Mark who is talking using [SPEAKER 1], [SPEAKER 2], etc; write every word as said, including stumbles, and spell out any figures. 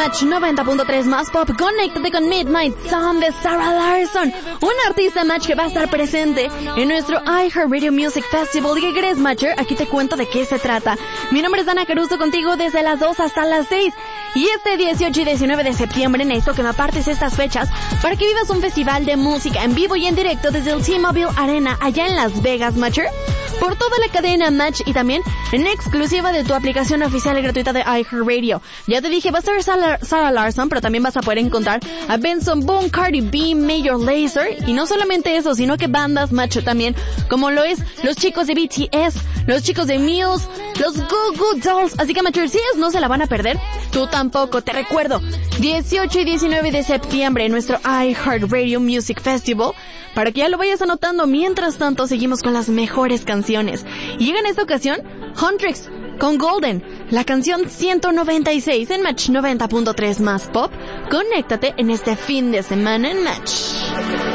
[SPEAKER 1] Match noventa punto tres más pop. Conéctate con Midnight Sun de Sarah Larson, un artista Match que va a estar presente en nuestro iHeartRadio Music Festival. ¿Y qué crees, Matcher? Aquí te cuento de qué se trata. Mi nombre es Dana Caruso, contigo desde las dos hasta las seis. Y este dieciocho y diecinueve de septiembre necesito que me apartes estas fechas para que vivas un festival de música en vivo y en directo desde el T-Mobile Arena allá en Las Vegas, Matcher, por toda la cadena Match y también en exclusiva de tu aplicación oficial y gratuita de iHeartRadio. Ya te dije, va a estar Sarah, Sarah Larson, pero también vas a poder encontrar a Benson Boone, Cardi B, Major Lazer, y no solamente eso, sino que bandas Match también, como lo es los chicos de B T S, los chicos de Muse, los Goo Goo Dolls. Así que Matcher, si ellos no se la van a perder, tú tampoco. Te recuerdo, dieciocho y diecinueve de septiembre en nuestro iHeartRadio Music Festival, para que ya lo vayas anotando. Mientras tanto, seguimos con las mejores canciones. Y llega en esta ocasión Huntrix con Golden, la canción ciento noventa y seis en Match noventa punto tres más pop. Conéctate en este fin de semana en Match.